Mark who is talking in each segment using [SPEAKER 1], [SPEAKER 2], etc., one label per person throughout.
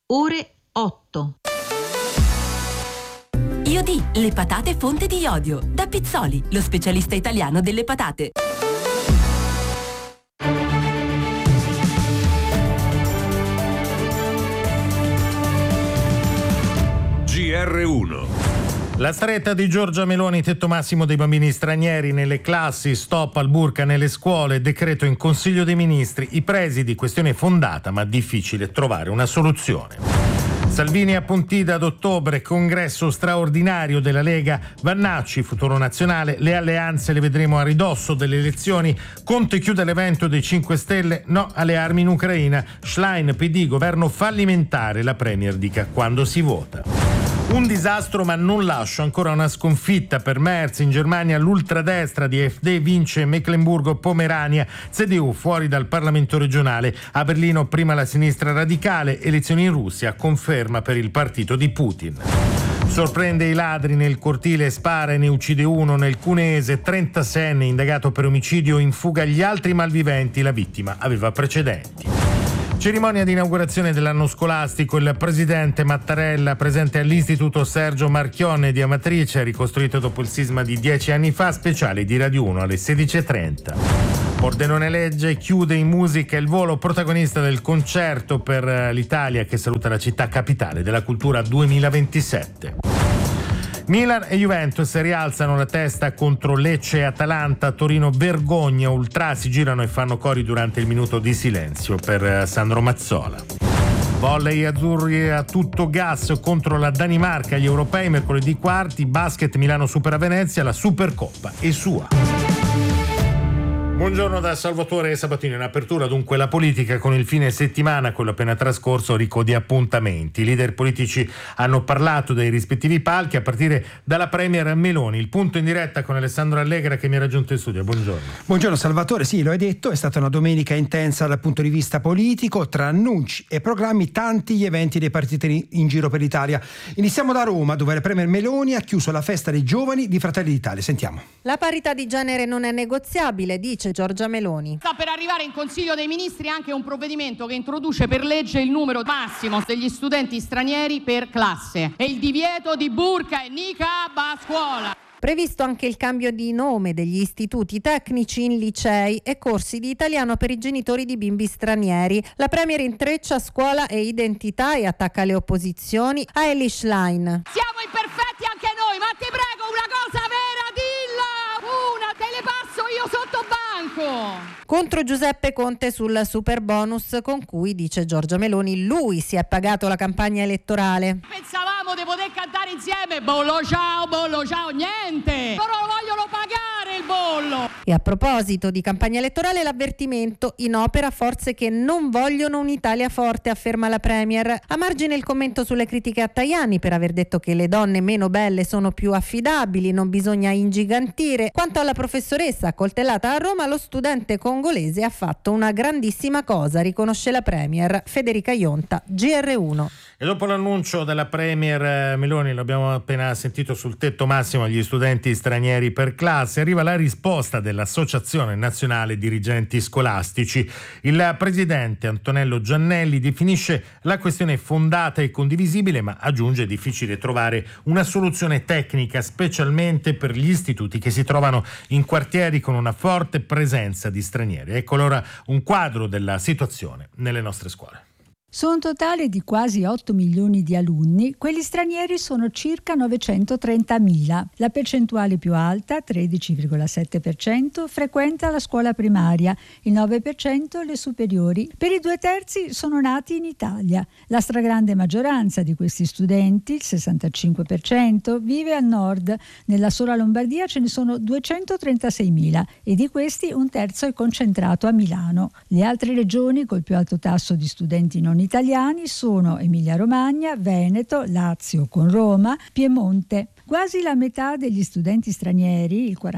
[SPEAKER 1] ore 8.
[SPEAKER 2] Iodi, le patate fonte di iodio. Da Pizzoli, lo specialista italiano delle patate.
[SPEAKER 3] GR1.
[SPEAKER 4] La stretta di Giorgia Meloni, tetto massimo dei bambini stranieri nelle classi, stop al burka nelle scuole, decreto in Consiglio dei Ministri. I presidi, questione fondata ma difficile trovare una soluzione. Salvini a Pontida ad ottobre, congresso straordinario della Lega, Vannacci, futuro nazionale, le alleanze le vedremo a ridosso delle elezioni, Conte chiude l'evento dei 5 Stelle, no alle armi in Ucraina, Schlein, PD, governo fallimentare, la Premier dica quando si vota. Un disastro ma non lascio, ancora una sconfitta per Merz, in Germania l'ultradestra di AfD vince Mecklenburgo-Pomerania, CDU fuori dal Parlamento regionale, a Berlino prima la sinistra radicale, elezioni in Russia, conferma per il partito di Putin. Sorprende i ladri nel cortile, spara e ne uccide uno nel Cuneese, 36enne indagato per omicidio, in fuga gli altri malviventi, la vittima aveva precedenti. Cerimonia di inaugurazione dell'anno scolastico, il presidente Mattarella presente all'Istituto Sergio Marchionne di Amatrice, ricostruito dopo il sisma di 10 anni fa, speciale di Radio 1 alle 16.30. Pordenone legge, chiude in musica il volo, protagonista del concerto per l'Italia che saluta la città capitale della cultura 2027. Milan e Juventus rialzano la testa contro Lecce e Atalanta, Torino vergogna, ultrasi girano e fanno cori durante il minuto di silenzio per Sandro Mazzola. Volley azzurri a tutto gas contro la Danimarca, gli europei mercoledì quarti, basket Milano supera Venezia, la Supercoppa è sua. Buongiorno da Salvatore Sabatini. In apertura dunque la politica, con il fine settimana, quello appena trascorso, ricco di appuntamenti. I leader politici hanno parlato dei rispettivi palchi, a partire dalla Premier Meloni. Il punto in diretta con Alessandro Allegra che mi ha raggiunto in studio. Buongiorno.
[SPEAKER 5] Buongiorno Salvatore, sì, lo hai detto, è stata una domenica intensa dal punto di vista politico, tra annunci e programmi tanti gli eventi dei partiti in giro per l'Italia. Iniziamo da Roma, dove la Premier Meloni ha chiuso la festa dei giovani di Fratelli d'Italia. Sentiamo.
[SPEAKER 6] La parità di genere non è negoziabile, dice Giorgia Meloni.
[SPEAKER 7] Sta per arrivare in Consiglio dei Ministri anche un provvedimento che introduce per legge il numero massimo degli studenti stranieri per classe e il divieto di burka e niqab a scuola.
[SPEAKER 6] Previsto anche il cambio di nome degli istituti tecnici in licei e corsi di italiano per i genitori di bimbi stranieri. La Premier intreccia scuola e identità e attacca le opposizioni a Elly Schlein.
[SPEAKER 7] Siamo imperfetti anche noi, ma ti prego una cosa vera, dilla! Una, te le passo io sotto banco!
[SPEAKER 6] Contro Giuseppe Conte sul super bonus con cui, dice Giorgia Meloni, lui si è pagato la campagna elettorale.
[SPEAKER 7] Pensavamo di poter cantare insieme bollo ciao, niente! Loro lo vogliono pagare il bollo!
[SPEAKER 6] E a proposito di campagna elettorale, l'avvertimento: in opera forze che non vogliono un'Italia forte, afferma la Premier. A margine il commento sulle critiche a Tajani per aver detto che le donne meno belle sono più affidabili, non bisogna ingigantire. Quanto alla professoressa accoltellata a Roma, lo studente congolese ha fatto una grandissima cosa, riconosce la Premier. Federica Ionta, GR1.
[SPEAKER 4] E dopo l'annuncio della Premier Meloni, l'abbiamo appena sentito, sul tetto massimo agli studenti stranieri per classe, arriva la risposta dell'Associazione Nazionale Dirigenti Scolastici. Il presidente Antonello Giannelli definisce la questione fondata e condivisibile, ma aggiunge difficile trovare una soluzione tecnica, specialmente per gli istituti che si trovano in quartieri con una forte presenza di stranieri. Ecco allora un quadro della situazione nelle nostre scuole.
[SPEAKER 8] Su un totale di quasi 8 milioni di alunni, quelli stranieri sono circa 930.000. La percentuale più alta, 13,7%, frequenta la scuola primaria, il 9% le superiori. Per i 2/3 sono nati in Italia. La stragrande maggioranza di questi studenti, il 65%, vive al nord. Nella sola Lombardia ce ne sono 236.000 e di questi un terzo è concentrato a Milano. Le altre regioni col più alto tasso di studenti non italiani sono Emilia-Romagna, Veneto, Lazio con Roma, Piemonte. Quasi la metà degli studenti stranieri, il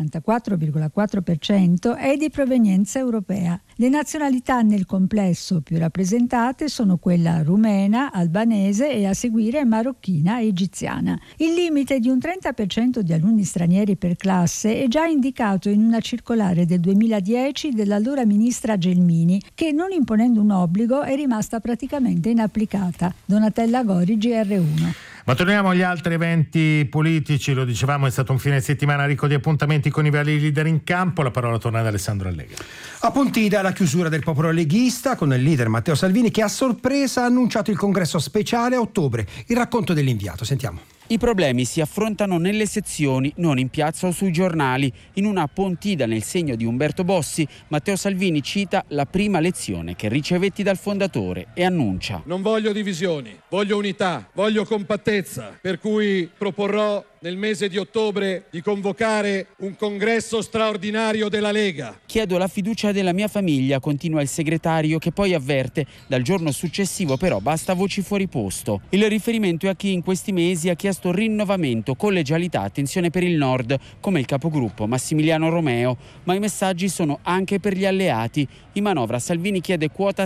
[SPEAKER 8] 44,4%, è di provenienza europea. Le nazionalità nel complesso più rappresentate sono quella rumena, albanese e a seguire marocchina e egiziana. Il limite di un 30% di alunni stranieri per classe è già indicato in una circolare del 2010 dell'allora ministra Gelmini, che non imponendo un obbligo è rimasta praticamente inapplicata. Donatella Gori, GR1.
[SPEAKER 4] Ma torniamo agli altri eventi politici, lo dicevamo, è stato un fine settimana ricco di appuntamenti con i vari leader in campo. La parola torna ad Alessandro Allegri.
[SPEAKER 5] A Pontida la chiusura del popolo leghista con il leader Matteo Salvini che a sorpresa ha annunciato il congresso speciale a ottobre. Il racconto dell'inviato, sentiamo.
[SPEAKER 1] I problemi si affrontano nelle sezioni, non in piazza o sui giornali. In una Pontida nel segno di Umberto Bossi, Matteo Salvini cita la prima lezione che ricevetti dal fondatore e annuncia:
[SPEAKER 9] non voglio divisioni, voglio unità, voglio compattezza, per cui proporrò nel mese di ottobre di convocare un congresso straordinario della Lega.
[SPEAKER 1] Chiedo la fiducia della mia famiglia, continua il segretario, che poi avverte: dal giorno successivo però basta voci fuori posto. Il riferimento è a chi in questi mesi ha chiesto rinnovamento, collegialità, attenzione per il Nord, come il capogruppo Massimiliano Romeo, ma i messaggi sono anche per gli alleati. In manovra Salvini chiede quota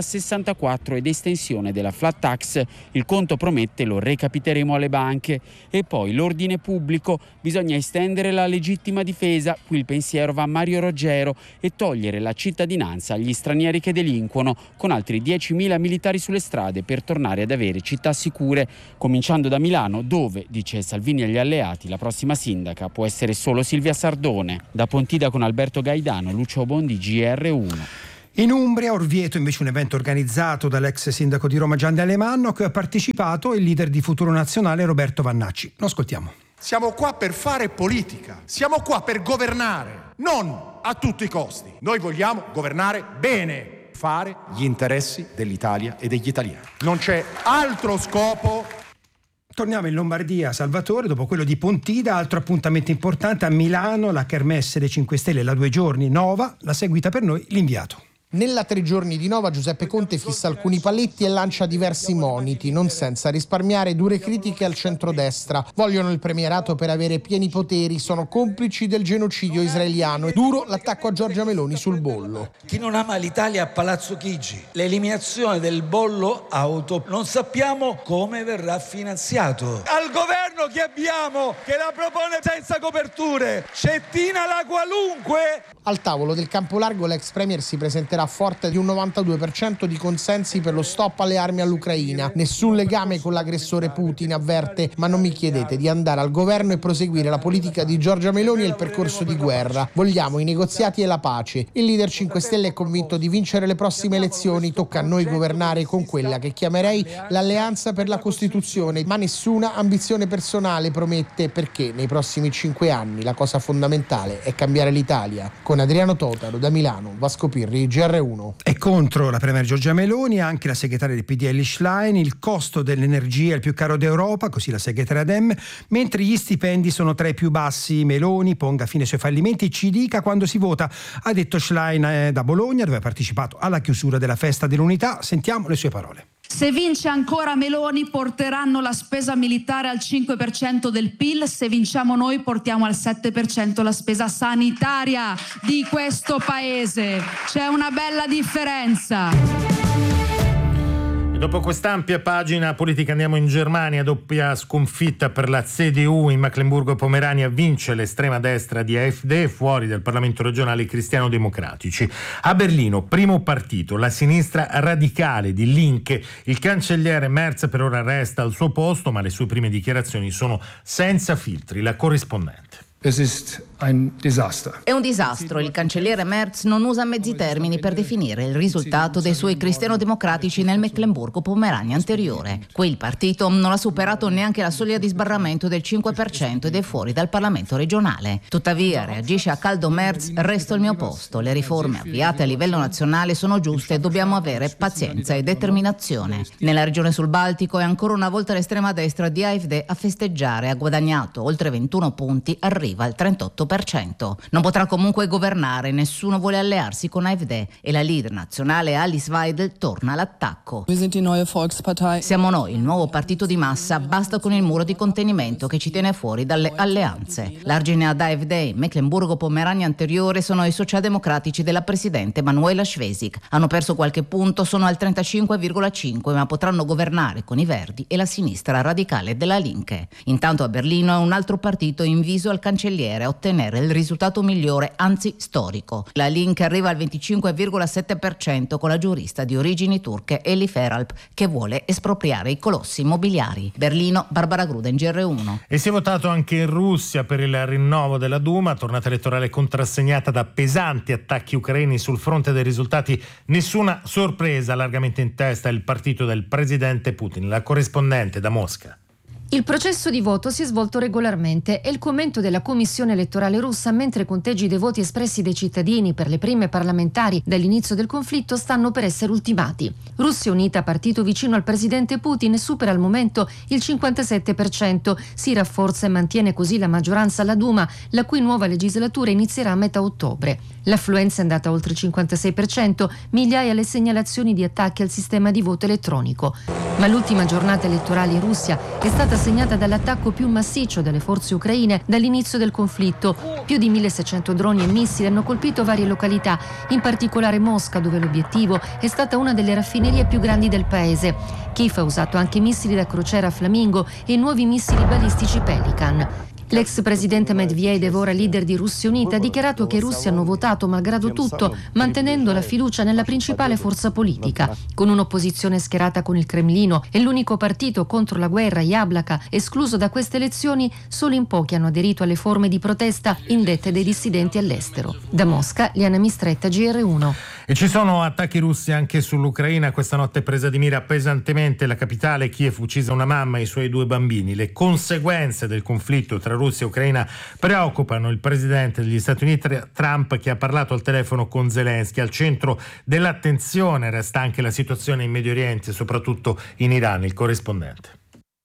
[SPEAKER 1] 64 ed estensione della flat tax. Il conto promette lo recapiteremo alle banche. E poi l'ordine pubblico, bisogna estendere la legittima difesa, qui il pensiero va a Mario Roggero, e togliere la cittadinanza agli stranieri che delinquono, con altri 10.000 militari sulle strade per tornare ad avere città sicure, cominciando da Milano, dove, dice Salvini agli alleati, la prossima sindaca può essere solo Silvia Sardone. Da Pontida con Alberto Gaidano, Lucio Bondi, GR1.
[SPEAKER 5] In Umbria, a Orvieto, invece, un evento organizzato dall'ex sindaco di Roma Gian De Alemanno, a cui ha partecipato il leader di Futuro Nazionale Roberto Vannacci. Lo ascoltiamo.
[SPEAKER 10] Siamo qua per fare politica, siamo qua per governare, non a tutti i costi. Noi vogliamo governare bene, fare gli interessi dell'Italia e degli italiani. Non c'è altro scopo.
[SPEAKER 5] Torniamo in Lombardia, Salvatore, dopo quello di Pontida, altro appuntamento importante a Milano, la Kermesse dei 5 Stelle, la 2 giorni, Nova, la seguita per noi l'inviato.
[SPEAKER 11] Nella 3 giorni di Nova Giuseppe Conte fissa alcuni paletti e lancia diversi moniti, non senza risparmiare dure critiche al centrodestra. Vogliono il premierato per avere pieni poteri, sono complici del genocidio israeliano. Duro l'attacco a Giorgia Meloni sul bollo.
[SPEAKER 12] Chi non ama l'Italia a Palazzo Chigi, l'eliminazione del bollo auto, non sappiamo come verrà finanziato. Al governo che abbiamo, che la propone senza coperture, Cettina la qualunque.
[SPEAKER 11] Al tavolo del campo largo l'ex premier si presenterà forte di un 92% di consensi per lo stop alle armi all'Ucraina. Nessun legame con l'aggressore Putin, avverte, ma non mi chiedete di andare al governo e proseguire la politica di Giorgia Meloni e il percorso di guerra. Vogliamo i negoziati e la pace. Il leader 5 Stelle è convinto di vincere le prossime elezioni, tocca a noi governare con quella che chiamerei l'alleanza per la Costituzione, ma nessuna ambizione personale, promette, perché nei prossimi 5 anni la cosa fondamentale è cambiare l'Italia. Con Adriano Totaro da Milano, Vasco Pirri, GR1.
[SPEAKER 5] E contro la premier Giorgia Meloni anche la segretaria del PD Elly Schlein: il costo dell'energia è il più caro d'Europa, così la segretaria Dem, mentre gli stipendi sono tra i più bassi. Meloni ponga fine ai suoi fallimenti e ci dica quando si vota, ha detto Schlein da Bologna, dove ha partecipato alla chiusura della festa dell'unità. Sentiamo le sue parole.
[SPEAKER 13] Se vince ancora Meloni porteranno la spesa militare al 5% del PIL, se vinciamo noi portiamo al 7% la spesa sanitaria di questo paese. C'è una bella differenza.
[SPEAKER 4] Dopo quest'ampia pagina politica andiamo in Germania, doppia sconfitta per la CDU in Mecklenburgo-Pomerania, vince l'estrema destra di AfD, fuori dal Parlamento regionale i cristiano-democratici. A Berlino, primo partito, la sinistra radicale di Linke, il cancelliere Merz per ora resta al suo posto, ma le sue prime dichiarazioni sono senza filtri. La corrispondente.
[SPEAKER 14] È un disastro. Il cancelliere Merz non usa mezzi termini per definire il risultato dei suoi cristiano-democratici nel Mecklenburgo-Pomerania anteriore. Qui il partito non ha superato neanche la soglia di sbarramento del 5% ed è fuori dal Parlamento regionale. Tuttavia, reagisce a caldo Merz: resto al mio posto. Le riforme avviate a livello nazionale sono giuste e dobbiamo avere pazienza e determinazione. Nella regione sul Baltico è ancora una volta l'estrema destra di AfD a festeggiare. Ha guadagnato oltre 21 punti, arriva arriva al 38%. Non potrà comunque governare, nessuno vuole allearsi con AfD e la leader nazionale Alice Weidel torna all'attacco. Siamo noi, il nuovo partito di massa, basta con il muro di contenimento che ci tiene fuori dalle alleanze. L'argine ad AfD in Meclemburgo-Pomerania anteriore sono i socialdemocratici della presidente Manuela Schwesig. Hanno perso qualche punto, sono al 35,5, ma potranno governare con i Verdi e la sinistra radicale della Linke. Intanto a Berlino è un altro partito inviso al cancelliere a ottenere il risultato migliore, anzi storico. La Linke arriva al 25,7% con la giurista di origini turche Elif Eralp che vuole espropriare i colossi immobiliari. Berlino, Barbara Gruden, GR1.
[SPEAKER 4] E si è votato anche in Russia per il rinnovo della Duma, tornata elettorale contrassegnata da pesanti attacchi ucraini sul fronte dei risultati. Nessuna sorpresa, largamente in testa il partito del presidente Putin. La corrispondente da Mosca.
[SPEAKER 15] Il processo di voto si è svolto regolarmente e il commento della Commissione elettorale russa, mentre i conteggi dei voti espressi dai cittadini per le prime parlamentari dall'inizio del conflitto stanno per essere ultimati. Russia Unita, partito vicino al presidente Putin, supera al momento il 57%, si rafforza e mantiene così la maggioranza alla Duma, la cui nuova legislatura inizierà a metà ottobre. L'affluenza è andata oltre il 56%, migliaia le segnalazioni di attacchi al sistema di voto elettronico. Ma l'ultima giornata elettorale in Russia è stata segnata dall'attacco più massiccio delle forze ucraine dall'inizio del conflitto. Più di 1.600 droni e missili hanno colpito varie località, in particolare Mosca, dove l'obiettivo è stata una delle raffinerie più grandi del paese. Kiev ha usato anche missili da crociera Flamingo e nuovi missili balistici Pelican. L'ex presidente Medvedev, ora leader di Russia Unita, ha dichiarato che i russi hanno votato malgrado tutto, mantenendo la fiducia nella principale forza politica. Con un'opposizione schierata con il Cremlino e l'unico partito contro la guerra, Yablaka, escluso da queste elezioni, solo in pochi hanno aderito alle forme di protesta indette dai dissidenti all'estero. Da Mosca, Liana Mistretta, GR1.
[SPEAKER 4] E ci sono attacchi russi anche sull'Ucraina. Questa notte presa di mira pesantemente la capitale. Kiev, uccisa una mamma e i suoi 2 bambini. Le conseguenze del conflitto tra Russia e Ucraina preoccupano il presidente degli Stati Uniti Trump, che ha parlato al telefono con Zelensky. Al centro dell'attenzione resta anche la situazione in Medio Oriente, soprattutto in Iran. Il corrispondente.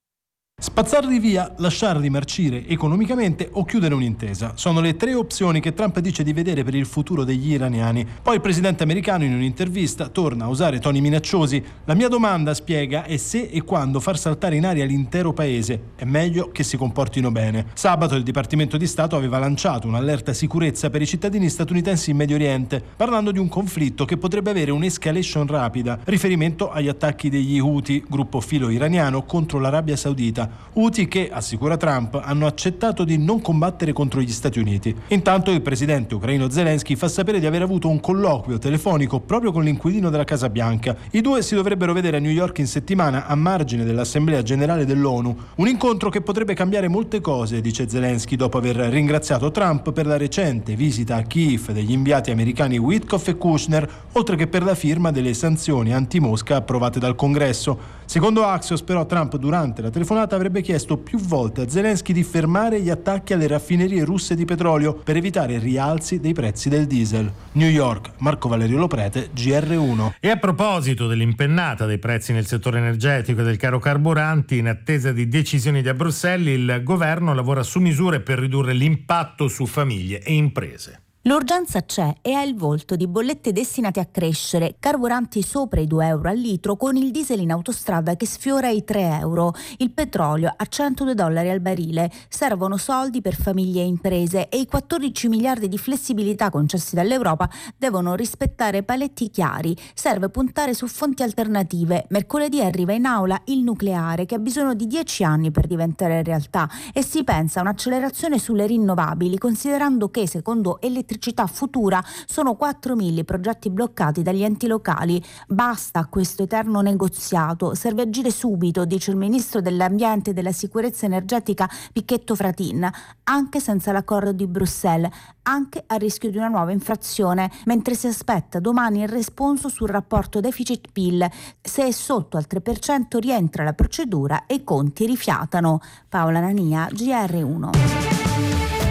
[SPEAKER 16] Spazzarli via, lasciarli marcire economicamente o chiudere un'intesa. Sono le 3 opzioni che Trump dice di vedere per il futuro degli iraniani. Poi il presidente americano in un'intervista torna a usare toni minacciosi. La mia domanda, spiega, è se e quando far saltare in aria l'intero paese. È meglio che si comportino bene. Sabato il Dipartimento di Stato aveva lanciato un'allerta sicurezza per i cittadini statunitensi in Medio Oriente, parlando di un conflitto che potrebbe avere un'escalation rapida, riferimento agli attacchi degli Houthi, gruppo filo iraniano, contro l'Arabia Saudita. Houthi che, assicura Trump, hanno accettato di non combattere contro gli Stati Uniti. Intanto il presidente ucraino Zelensky fa sapere di aver avuto un colloquio telefonico proprio con l'inquilino della Casa Bianca. I due si dovrebbero vedere a New York in settimana, a margine dell'Assemblea Generale dell'ONU. Un incontro che potrebbe cambiare molte cose, dice Zelensky, dopo aver ringraziato Trump per la recente visita a Kiev degli inviati americani Witkoff e Kushner, oltre che per la firma delle sanzioni anti-Mosca approvate dal Congresso. Secondo Axios, però, Trump durante la telefonata avrebbe chiesto più volte a Zelensky di fermare gli attacchi alle raffinerie russe di petrolio per evitare rialzi dei prezzi del diesel. New York, Marco Valerio Loprete, GR1.
[SPEAKER 4] E a proposito dell'impennata dei prezzi nel settore energetico e del caro carburanti, in attesa di decisioni da Bruxelles, il governo lavora su misure per ridurre l'impatto su famiglie e imprese.
[SPEAKER 17] L'urgenza c'è e ha il volto di bollette destinate a crescere, carburanti sopra i 2 euro al litro, con il diesel in autostrada che sfiora i 3 euro, il petrolio a $102 al barile. Servono soldi per famiglie e imprese e i 14 miliardi di flessibilità concessi dall'Europa devono rispettare paletti chiari. Serve puntare su fonti alternative. Mercoledì arriva in aula il nucleare, che ha bisogno di 10 anni per diventare realtà, e si pensa a un'accelerazione sulle rinnovabili, considerando che, secondo Elettricità Futura, sono 4.000 progetti bloccati dagli enti locali. Basta questo eterno negoziato, serve agire subito, dice il ministro dell'Ambiente e della Sicurezza Energetica Picchetto Fratin, anche senza l'accordo di Bruxelles, anche a rischio di una nuova infrazione, mentre si aspetta domani il responso sul rapporto deficit-PIL. Se è sotto al 3% rientra la procedura e i conti rifiatano. Paola Nania, GR1.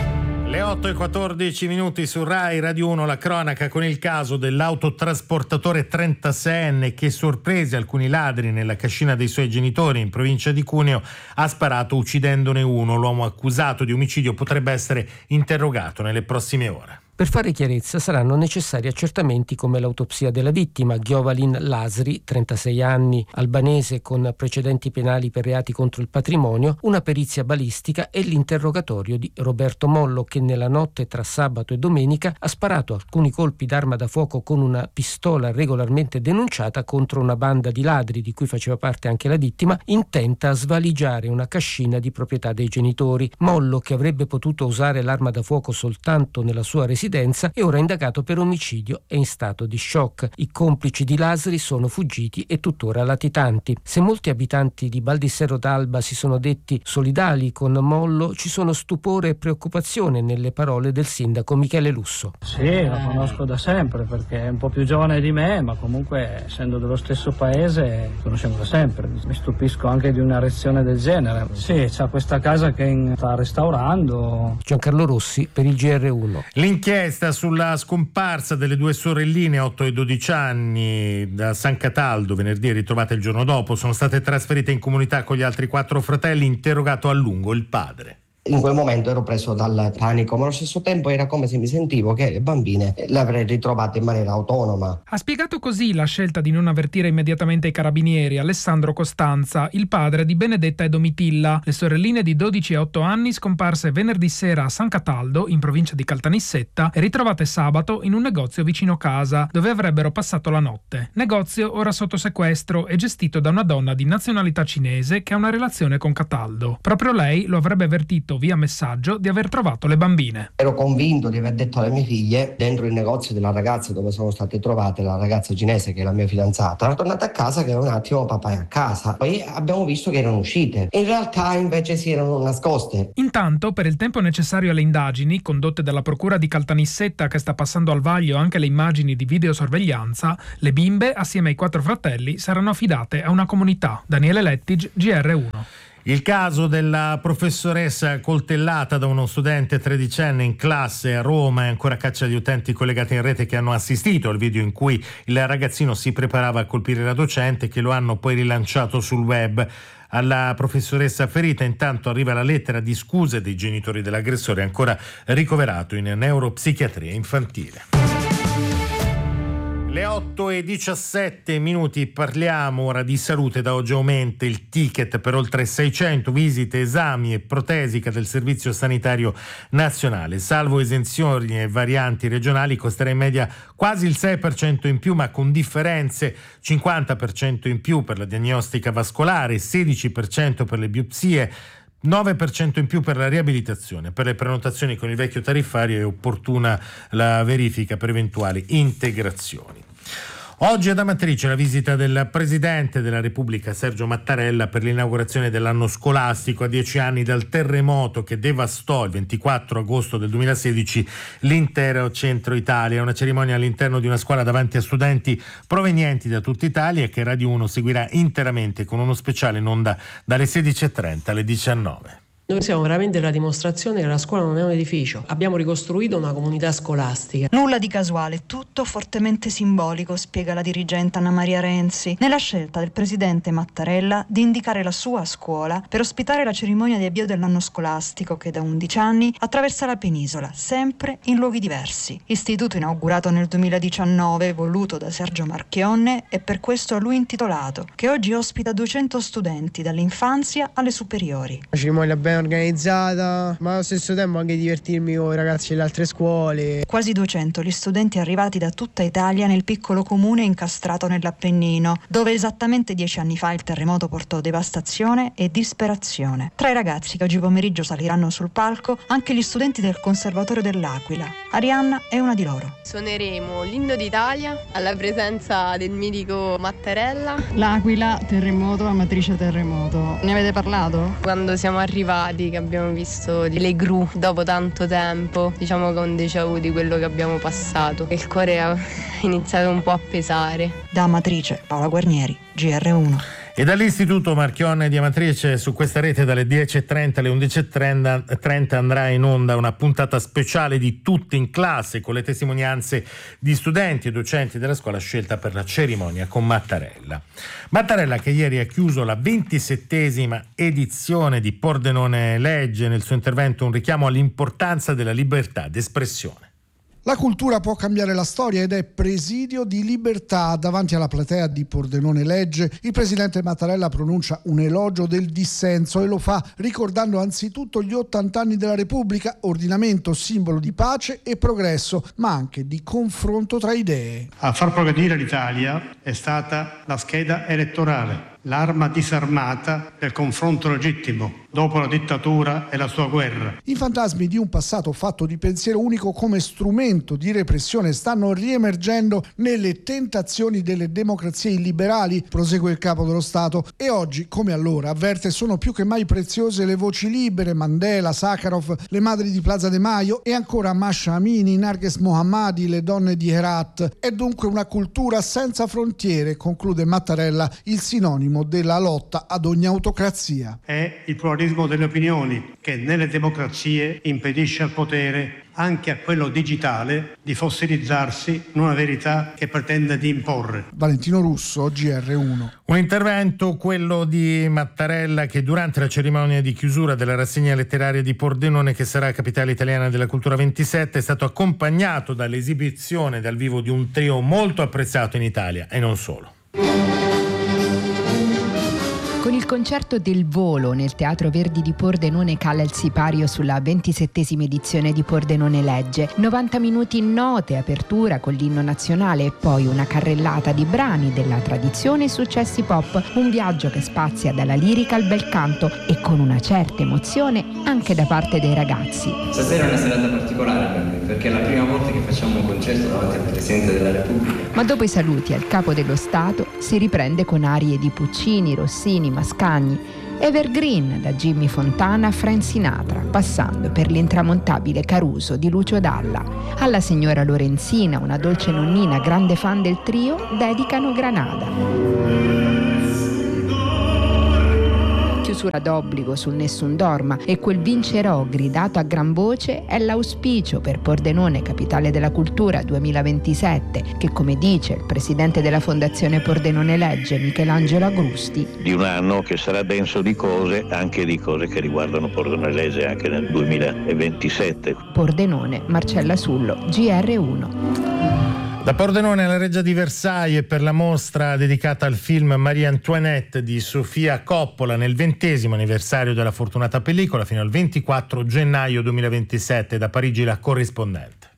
[SPEAKER 4] Le 8:14 su Rai Radio 1, la cronaca con il caso dell'autotrasportatore 36enne che, sorpresi alcuni ladri nella cascina dei suoi genitori in provincia di Cuneo, ha sparato uccidendone uno. L'uomo accusato di omicidio potrebbe essere interrogato nelle prossime ore.
[SPEAKER 18] Per fare chiarezza saranno necessari accertamenti come l'autopsia della vittima, Giovalin Lasri, 36 anni, albanese con precedenti penali per reati contro il patrimonio, una perizia balistica e l'interrogatorio di Roberto Mollo, che nella notte tra sabato e domenica ha sparato alcuni colpi d'arma da fuoco con una pistola regolarmente denunciata contro una banda di ladri di cui faceva parte anche la vittima, intenta a svaligiare una cascina di proprietà dei genitori. Mollo, che avrebbe potuto usare l'arma da fuoco soltanto nella sua residenza, è ora indagato per omicidio e in stato di shock. I complici di Lasri sono fuggiti e tuttora latitanti. Se molti abitanti di Baldissero d'Alba si sono detti solidali con Mollo, ci sono stupore e preoccupazione nelle parole del sindaco Michele Lusso.
[SPEAKER 19] Sì, lo conosco da sempre perché è un po' più giovane di me, ma comunque essendo dello stesso paese conosciamo da sempre. Mi stupisco anche di una reazione del genere. Sì, c'ha questa casa che sta restaurando.
[SPEAKER 18] Giancarlo Rossi per il GR1.
[SPEAKER 4] L'inchiesta sulla scomparsa delle due sorelline 8 e 12 anni da San Cataldo, venerdì ritrovate il giorno dopo, sono state trasferite in comunità con gli altri 4 fratelli. Interrogato a lungo il padre.
[SPEAKER 20] In quel momento ero preso dal panico, ma allo stesso tempo era come se mi sentivo che le bambine le avrei ritrovate in maniera autonoma.
[SPEAKER 21] Ha spiegato così la scelta di non avvertire immediatamente i carabinieri Alessandro Costanza, il padre di Benedetta e Domitilla, le sorelline di 12 e 8 anni scomparse venerdì sera a San Cataldo, in provincia di Caltanissetta, e ritrovate sabato in un negozio vicino casa, dove avrebbero passato la notte. Negozio ora sotto sequestro e gestito da una donna di nazionalità cinese che ha una relazione con Cataldo. Proprio lei lo avrebbe avvertito via messaggio di aver trovato le bambine.
[SPEAKER 20] Ero convinto di aver detto alle mie figlie, dentro il negozio della ragazza dove sono state trovate, la ragazza cinese che è la mia fidanzata, tornata a casa che un attimo papà è a casa. Poi abbiamo visto che erano uscite. In realtà invece si erano nascoste.
[SPEAKER 21] Intanto, per il tempo necessario alle indagini condotte dalla procura di Caltanissetta, che sta passando al vaglio anche le immagini di videosorveglianza, le bimbe assieme ai 4 fratelli saranno affidate a una comunità. Daniele Lettig, GR1.
[SPEAKER 4] Il caso della professoressa coltellata da uno studente 13enne in classe a Roma è ancora a caccia di utenti collegati in rete che hanno assistito al video in cui il ragazzino si preparava a colpire la docente, che lo hanno poi rilanciato sul web. Alla professoressa ferita intanto arriva la lettera di scuse dei genitori dell'aggressore, ancora ricoverato in neuropsichiatria infantile. Le 8:17, parliamo ora di salute. Da oggi aumenta il ticket per oltre 600 visite, esami e protesica del Servizio Sanitario Nazionale. Salvo esenzioni e varianti regionali, costerà in media quasi il 6% in più, ma con differenze: 50% in più per la diagnostica vascolare, 16% per le biopsie, 9% in più per la riabilitazione. Per le prenotazioni con il vecchio tariffario è opportuna la verifica per eventuali integrazioni. Oggi ad Amatrice la visita del Presidente della Repubblica Sergio Mattarella per l'inaugurazione dell'anno scolastico a 10 anni dal terremoto che devastò il 24 agosto del 2016 l'intero centro Italia. Una cerimonia all'interno di una scuola davanti a studenti provenienti da tutta Italia che Radio 1 seguirà interamente con uno speciale in onda dalle 16:30 alle 19.
[SPEAKER 22] Noi siamo veramente la dimostrazione che la scuola non è un edificio. Abbiamo ricostruito una comunità scolastica.
[SPEAKER 23] Nulla di casuale, tutto fortemente simbolico, spiega la dirigente Anna Maria Renzi, nella scelta del presidente Mattarella di indicare la sua scuola per ospitare la cerimonia di avvio dell'anno scolastico che da 11 anni attraversa la penisola, sempre in luoghi diversi. Istituto inaugurato nel 2019, voluto da Sergio Marchionne e per questo a lui intitolato, che oggi ospita 200 studenti dall'infanzia alle superiori.
[SPEAKER 24] La cerimonia ben organizzata, ma allo stesso tempo anche divertirmi con i ragazzi delle altre scuole.
[SPEAKER 23] Quasi 200 gli studenti arrivati da tutta Italia nel piccolo comune incastrato nell'Appennino, dove esattamente 10 anni fa il terremoto portò devastazione e disperazione. Tra i ragazzi che oggi pomeriggio saliranno sul palco anche gli studenti del Conservatorio dell'Aquila. Arianna è una di loro.
[SPEAKER 25] Suoneremo l'inno d'Italia alla presenza del mitico Mattarella.
[SPEAKER 26] L'Aquila, terremoto, Amatrice, terremoto. Ne avete parlato?
[SPEAKER 25] Quando siamo arrivati, che abbiamo visto le gru dopo tanto tempo, diciamo con déjà vu di quello che abbiamo passato. Il cuore ha iniziato un po' a pesare.
[SPEAKER 23] Da Amatrice, Paola Guarnieri, GR1.
[SPEAKER 4] E dall'Istituto Marchionne di Amatrice su questa rete dalle 10.30 alle 11.30 andrà in onda una puntata speciale di Tutti in classe con le testimonianze di studenti e docenti della scuola scelta per la cerimonia con Mattarella. Mattarella che ieri ha chiuso la 27esima edizione di Pordenone legge, nel suo intervento un richiamo all'importanza della libertà d'espressione.
[SPEAKER 2] La cultura può cambiare la storia ed è presidio di libertà. Davanti alla platea di Pordenone legge, il presidente Mattarella pronuncia un elogio del dissenso e lo fa ricordando anzitutto gli 80 anni della Repubblica, ordinamento simbolo di pace e progresso, ma anche di confronto tra idee.
[SPEAKER 3] A far progredire l'Italia è stata la scheda elettorale, l'arma disarmata del confronto legittimo dopo la dittatura e la sua guerra.
[SPEAKER 2] I fantasmi di un passato fatto di pensiero unico come strumento di repressione stanno riemergendo nelle tentazioni delle democrazie illiberali, prosegue il capo dello Stato, e oggi, come allora, avverte sono più che mai preziose le voci libere, Mandela, Sakharov, le madri di Plaza de Mayo e ancora Masha Amini, Narges Mohammadi, le donne di Herat. È dunque una cultura senza frontiere, conclude Mattarella, il sinonimo della lotta ad ogni autocrazia.
[SPEAKER 3] È il pluralismo delle opinioni che nelle democrazie impedisce al potere, anche a quello digitale, di fossilizzarsi in una verità che pretende di imporre.
[SPEAKER 2] Valentino Russo, GR1.
[SPEAKER 4] Un intervento, quello di Mattarella, che durante la cerimonia di chiusura della rassegna letteraria di Pordenone, che sarà capitale italiana della cultura 27, è stato accompagnato dall'esibizione dal vivo di un trio molto apprezzato in Italia e non solo.
[SPEAKER 6] Con il concerto del Volo nel Teatro Verdi di Pordenone cala il sipario sulla 27esima edizione di Pordenone legge. 90 minuti in note, apertura con l'inno nazionale e poi una carrellata di brani della tradizione e successi pop. Un viaggio che spazia dalla lirica al bel canto e con una certa emozione anche da parte dei ragazzi.
[SPEAKER 7] Stasera è una serata particolare per me, perché è la prima volta che facciamo un concerto davanti al Presidente della Repubblica.
[SPEAKER 6] Ma dopo i saluti al Capo dello Stato si riprende con arie di Puccini, Rossini, Mascagni, evergreen da Jimmy Fontana a Frank Sinatra, passando per l'intramontabile Caruso di Lucio Dalla. Alla signora Lorenzina, una dolce nonnina grande fan del trio, dedicano Granada. Chiusura d'obbligo sul Nessun Dorma e quel vincerò gridato a gran voce è l'auspicio per Pordenone capitale della cultura 2027 che, come dice il presidente della Fondazione Pordenone legge Michelangelo Agrusti,
[SPEAKER 8] di un anno che sarà denso di cose, anche di cose che riguardano Pordenone legge anche nel 2027.
[SPEAKER 6] Pordenone, Marcella Sullo, GR1.
[SPEAKER 4] Da Pordenone alla Reggia di Versailles per la mostra dedicata al film Marie Antoinette di Sofia Coppola nel 20° anniversario della fortunata pellicola fino al 24 gennaio 2027. Da Parigi la corrispondente.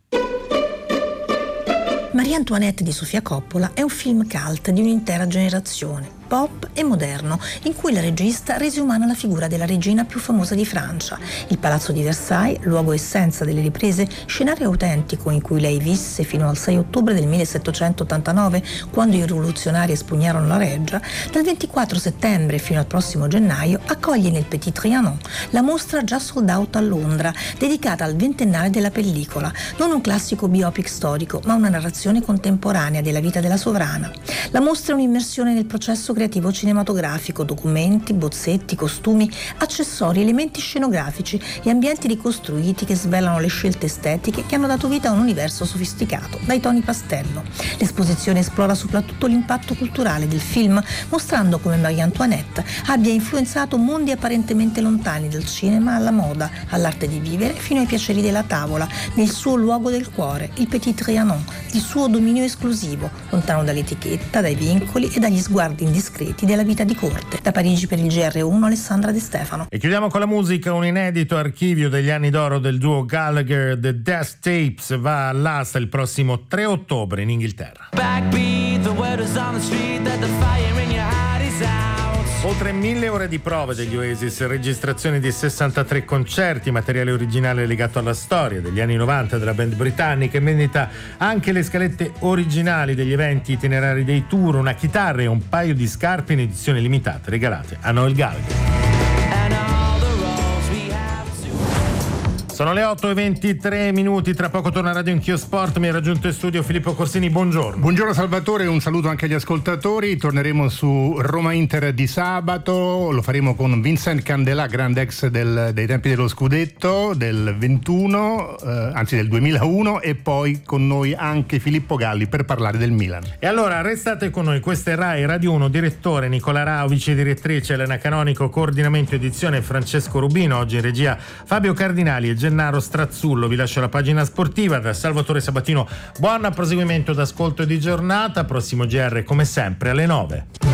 [SPEAKER 9] Marie Antoinette di Sofia Coppola è un film cult di un'intera generazione, pop e moderno, in cui la regista rese umana la figura della regina più famosa di Francia. Il Palazzo di Versailles, luogo essenza delle riprese, scenario autentico in cui lei visse fino al 6 ottobre del 1789, quando i rivoluzionari espugnarono la reggia, dal 24 settembre fino al prossimo gennaio accoglie nel Petit Trianon la mostra già sold out a Londra, dedicata al ventennale della pellicola, non un classico biopic storico, ma una narrazione contemporanea della vita della sovrana. La mostra è un'immersione nel processo creativo cinematografico, documenti, bozzetti, costumi, accessori, elementi scenografici e ambienti ricostruiti che svelano le scelte estetiche che hanno dato vita a un universo sofisticato, dai toni pastello. L'esposizione esplora soprattutto l'impatto culturale del film, mostrando come Marie Antoinette abbia influenzato mondi apparentemente lontani dal cinema alla moda, all'arte di vivere, fino ai piaceri della tavola, nel suo luogo del cuore, il Petit Trianon, di suo dominio esclusivo, lontano dall'etichetta, dai vincoli e dagli sguardi indiscreti della vita di corte. Da Parigi per il GR1 Alessandra De Stefano.
[SPEAKER 4] E chiudiamo con la musica. Un inedito archivio degli anni d'oro del duo Gallagher, The Death Tapes, va all'asta il prossimo 3 ottobre in Inghilterra. Oltre 1000 ore di prove degli Oasis, registrazioni di 63 concerti, materiale originale legato alla storia degli anni 90 della band britannica, in vendita anche le scalette originali degli eventi itinerari dei tour, una chitarra e un paio di scarpe in edizione limitata regalate a Noel Gallagher. Sono le 8:23, tra poco torna Radio Anch'io Sport. Mi ha raggiunto in studio Filippo Corsini, buongiorno.
[SPEAKER 1] Buongiorno Salvatore, un saluto anche agli ascoltatori. Torneremo su Roma-Inter di sabato, lo faremo con Vincent Candelà, grande ex dei tempi dello scudetto del 21, anzi del 2001, e poi con noi anche Filippo Galli per parlare del Milan.
[SPEAKER 4] E allora restate con noi, questa è Rai Radio 1, direttore Nicola Rao, vice direttrice Elena Canonico, coordinamento edizione Francesco Rubino, oggi in regia Fabio Cardinali e Gennaro Strazzullo. Vi lascio la pagina sportiva da Salvatore Sabatino. Buon proseguimento d'ascolto e di giornata. Prossimo GR come sempre alle 9.